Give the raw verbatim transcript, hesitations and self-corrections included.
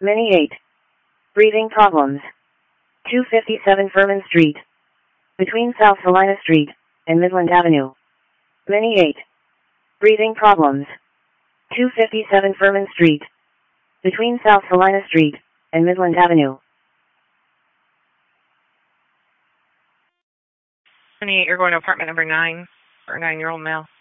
Mini eight. Breathing problems. two fifty-seven Furman Street. Between South Salina Street and Midland Avenue. Mini eight. Breathing problems. two fifty-seven Furman Street. Between South Salina Street and Midland Avenue. Mini eight, you're going to apartment number nine for a nine-year-old male.